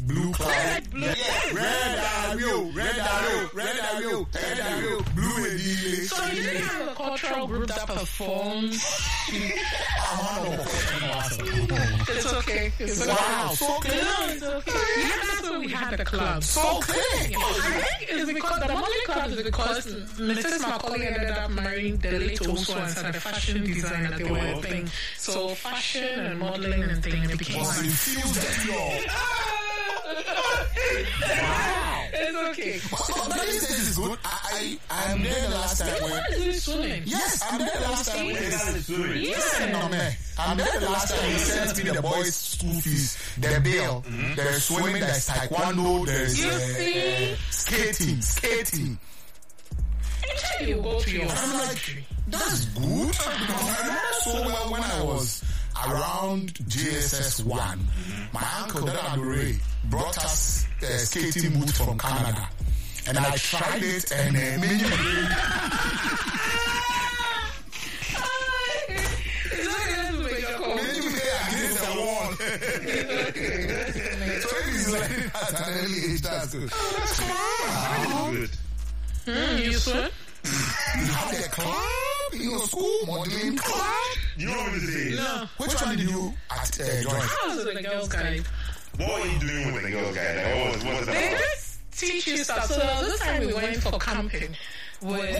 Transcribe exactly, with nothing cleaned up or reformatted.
blue cloud. Blue. Yeah. Red Ario, red Ario, red Ario, red Ario, blue Edile. So you didn't have a cultural group that performed? It's okay. It's okay. Wow, so clear. No, it's okay. Yeah, that's when we had the club. So clear. Yeah. I think it's because the Motley Club is because Missus Macaulay ended up marrying the late Osu and started fashion design that they were a thing. So fashion and modeling and thing it became. Was infused that Wow. It's okay. But this is good. I I am there the last time. What is it swimming? Yes, I'm there the last time. Yes. No, man. I'm there the last time. He sent me the boys' school fees, the bill. Mm-hmm. There's swimming, there's taekwondo, there's you uh, see? uh, skating, skating. Actually, you go to your I'm like, that's good. I remember so well when I was around J S S one. Mm-hmm. My uncle, Dad Adore, brought us uh, skating boots from Canada. And I tried it and uh, made That's good. Wow. Mm, you swim? You have a club in your school, modeling club? You know what it is? No. Which one did you at, uh, join? I was with the girls' guide. What were you doing with the girls' guide? Like, what was, what was They that just teach you stuff. So this time we went for camping with